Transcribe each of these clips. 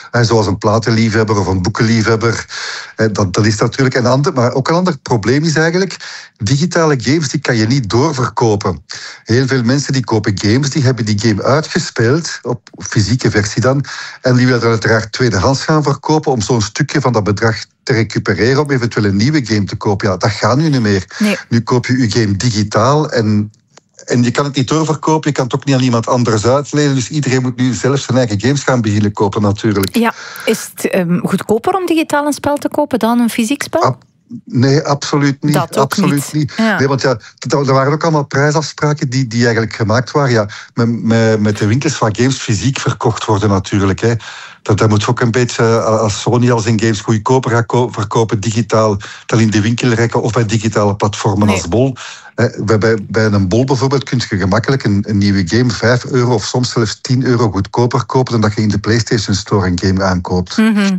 Zoals een platenliefhebber of een boekenliefhebber. Dat is natuurlijk maar ook een ander probleem is eigenlijk, digitale games die kan je niet doorverkopen. Heel veel mensen die kopen games, die hebben die game uitgespeeld, op fysieke versie dan, en die willen dan uiteraard tweedehands gaan verkopen om zo'n stukje van dat bedrag te recupereren om eventueel een nieuwe game te kopen. Ja, dat gaat nu niet meer. Nee. Nu koop je je game digitaal en je kan het niet doorverkopen, je kan het ook niet aan iemand anders uitlenen. Dus iedereen moet nu zelf zijn eigen games gaan beginnen kopen natuurlijk. Ja, is het goedkoper om digitaal een spel te kopen dan een fysiek spel? Nee, absoluut niet. Dat ook absoluut niet. Ja. Nee, want er waren ook allemaal prijsafspraken die eigenlijk gemaakt waren. Ja, met de winkels waar games fysiek verkocht worden natuurlijk. Hè. Dat moet ook een beetje, als Sony al zijn games goedkoper gaat verkopen digitaal, dan in de winkel rekken of bij digitale platformen als Bol. Bij een Bol bijvoorbeeld kun je gemakkelijk een nieuwe game €5 of soms zelfs €10 goedkoper kopen dan dat je in de PlayStation Store een game aankoopt.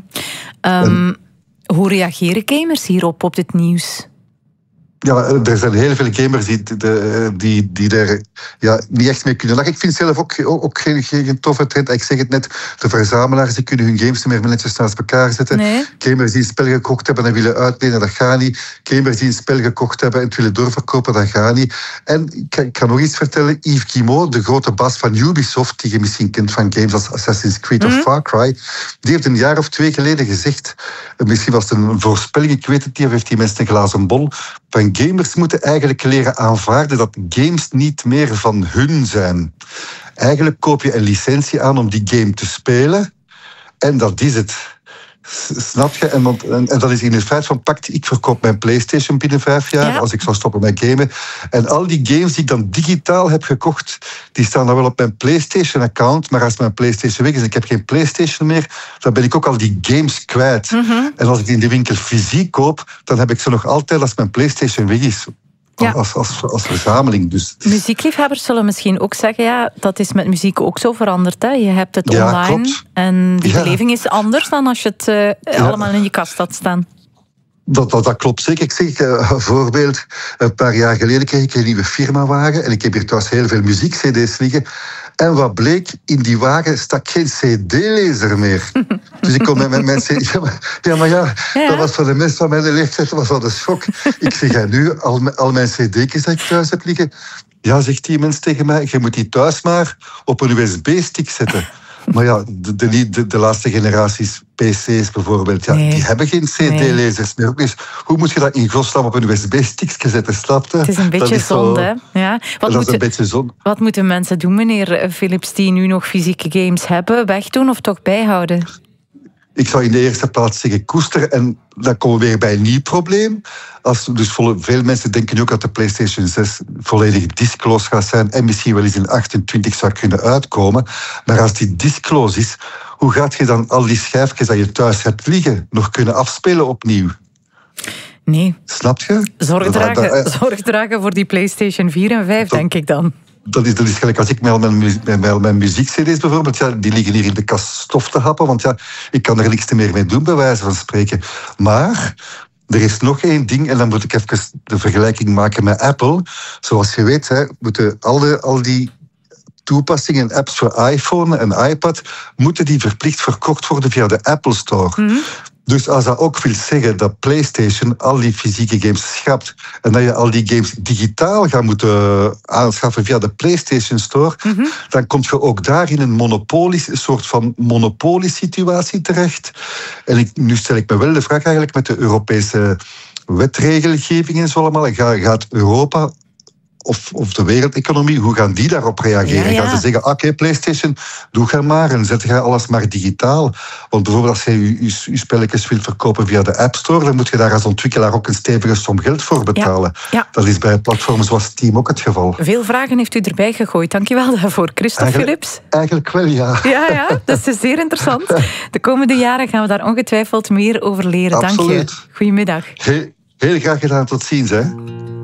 Hoe reageren gamers hierop, op dit nieuws? Ja, er zijn heel veel gamers die er niet echt mee kunnen lachen. Ik vind zelf ook geen toffe trend. Ik zeg het net, de verzamelaars die kunnen hun games niet meer netjes naast elkaar zetten. Nee. Gamers die een spel gekocht hebben en willen uitlenen, dat gaat niet. Gamers die een spel gekocht hebben en het willen doorverkopen, dat gaat niet. En ik kan nog iets vertellen. Yves Guillemot, de grote baas van Ubisoft, die je misschien kent van games als Assassin's Creed of Far Cry, die heeft een jaar of 2 geleden gezegd, misschien was het een voorspelling, ik weet het niet, of heeft die mensen een glazen bol, van gamers moeten eigenlijk leren aanvaarden dat games niet meer van hun zijn. Eigenlijk koop je een licentie aan om die game te spelen en dat is het. Snap je? En dat is in het feit van, ik verkoop mijn PlayStation binnen 5 jaar, als ik zou stoppen met gamen. En al die games die ik dan digitaal heb gekocht, die staan dan wel op mijn PlayStation-account, maar als mijn PlayStation weg is en ik heb geen PlayStation meer, dan ben ik ook al die games kwijt. En als ik die in de winkel fysiek koop, dan heb ik ze nog altijd als mijn PlayStation weg is. Ja. Als verzameling. Dus. Muziekliefhebbers zullen misschien ook zeggen, dat is met muziek ook zo veranderd. Hè? Je hebt het online klopt. en die beleving is anders dan als je het allemaal in je kast had staan. Dat klopt zeker. Ik zeg een voorbeeld. Een paar jaar geleden kreeg ik een nieuwe firmawagen en ik heb hier trouwens heel veel muziek-cd's liggen. En wat bleek, in die wagen stak geen cd-lezer meer. Dus ik kon met mijn cd... dat was voor de mensen van mijn leeftijd, dat was wel een schok. Ik zeg, nu, al mijn cd'tjes dat ik thuis heb liggen... Ja, zegt die mens tegen mij, je moet die thuis maar op een USB-stick zetten. Maar ja, de laatste generaties PC's bijvoorbeeld, die hebben geen CD-lezers meer. Dus hoe moet je dat in godsnaam op een USB-stickje zetten, snap je? Het is een beetje zonde, hè? Ja. Wat moeten mensen doen, meneer Philips, die nu nog fysieke games hebben? Wegdoen of toch bijhouden? Ik zou in de eerste plaats zeggen koesteren. En dan komen we weer bij een nieuw probleem. Veel mensen denken nu ook dat de PlayStation 6 volledig diskloos gaat zijn en misschien wel eens in 28 zou kunnen uitkomen. Maar als die diskloos is, hoe gaat je dan al die schijfjes dat je thuis hebt liggen nog kunnen afspelen opnieuw? Nee. Snap je? Zorg dragen voor die PlayStation 4 en 5, denk ik dan. Dat is gelijk als ik met mijn muziek-cd's bijvoorbeeld, die liggen hier in de kast stof te happen, want ik kan er niks meer mee doen, bij wijze van spreken. Maar er is nog één ding, en dan moet ik even de vergelijking maken met Apple. Zoals je weet, moeten al die toepassingen en apps voor iPhone en iPad, moeten die verplicht verkocht worden via de Apple Store. Dus als dat ook wil zeggen dat PlayStation al die fysieke games schrapt en dat je al die games digitaal gaat moeten aanschaffen via de PlayStation Store, dan kom je ook daar in een soort van monopoliesituatie terecht. En nu stel ik me wel de vraag eigenlijk met de Europese wetregelgeving en zo allemaal, gaat Europa of de wereldeconomie, hoe gaan die daarop reageren? Gaan ze zeggen, oké, PlayStation, doe ga maar en zet je alles maar digitaal. Want bijvoorbeeld als je je spelletjes wilt verkopen via de App Store, dan moet je daar als ontwikkelaar ook een stevige som geld voor betalen. Ja. Dat is bij platforms zoals Steam ook het geval. Veel vragen heeft u erbij gegooid. Dankjewel daarvoor, Christophe Philips. Eigenlijk wel, ja. Ja, dat is zeer interessant. De komende jaren gaan we daar ongetwijfeld meer over leren. Absoluut. Dank je. Goedemiddag. Heel graag gedaan. Tot ziens, hè.